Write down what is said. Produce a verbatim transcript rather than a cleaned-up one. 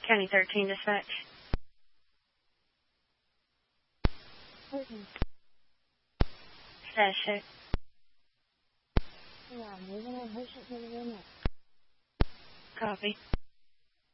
County thirteen dispatch. thirteen. Status check. Yeah, I'm moving on patient to the room. Copy.